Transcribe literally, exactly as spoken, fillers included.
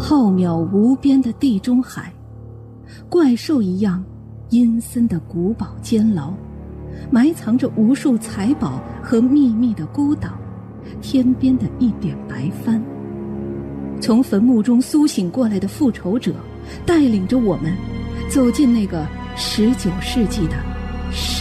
浩渺无边的地中海，怪兽一样阴森的古堡监牢，埋藏着无数财宝和秘密的孤岛，天边的一点白帆。从坟墓中苏醒过来的复仇者，带领着我们走进那个十九世纪的